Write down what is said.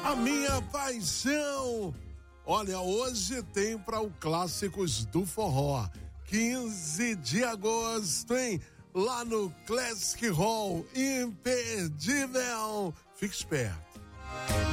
A minha paixão. Olha, hoje tem para o Clássicos do Forró, 15 de agosto, hein? Lá no Classic Hall, imperdível. Fique esperto.